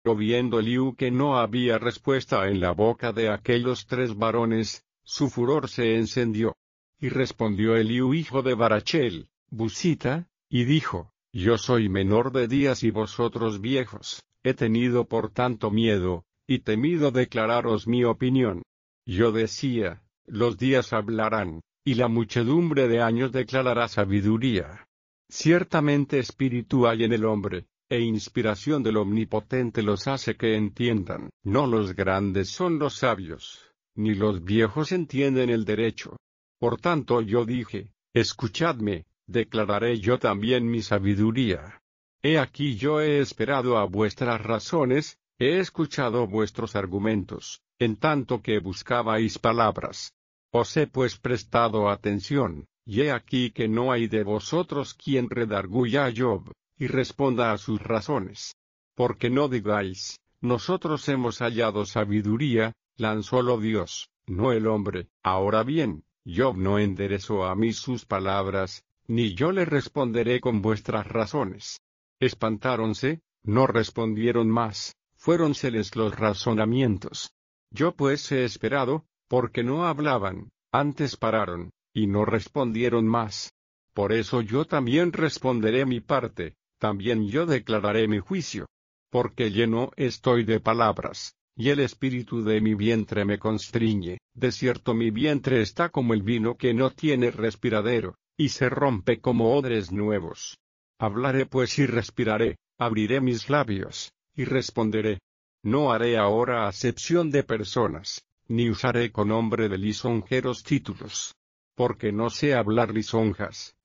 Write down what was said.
Viendo Eliú que no había respuesta en la boca de aquellos 3 varones, su furor se encendió. Y respondió Eliú hijo de Barachel, Busita, y dijo: Yo soy menor de días y vosotros viejos, he tenido por tanto miedo, y temido declararos mi opinión. Yo decía: los días hablarán, y la muchedumbre de años declarará sabiduría. Ciertamente espíritu hay en el hombre, e inspiración del Omnipotente los hace que entiendan. No los grandes son los sabios, ni los viejos entienden el derecho. Por tanto yo dije: escuchadme, declararé yo también mi sabiduría. He aquí yo he esperado a vuestras razones, he escuchado vuestros argumentos, en tanto que buscabais palabras. Os he pues prestado atención, y he aquí que no hay de vosotros quien redarguya a Job, y responda a sus razones. Porque no digáis: nosotros hemos hallado sabiduría, lanzólo Dios, no el hombre. Ahora bien, Job no enderezó a mí sus palabras, ni yo le responderé con vuestras razones. Espantáronse, no respondieron más, fuéronseles los razonamientos. Yo pues he esperado, porque no hablaban, antes pararon, y no respondieron más. Por eso yo también responderé mi parte, también yo declararé mi juicio. Porque lleno estoy de palabras, y el espíritu de mi vientre me constriñe. De cierto mi vientre está como el vino que no tiene respiradero, y se rompe como odres nuevos. Hablaré pues y respiraré, abriré mis labios, y responderé. No haré ahora acepción de personas, ni usaré con nombre de lisonjeros títulos. Porque no sé hablar lisonjas,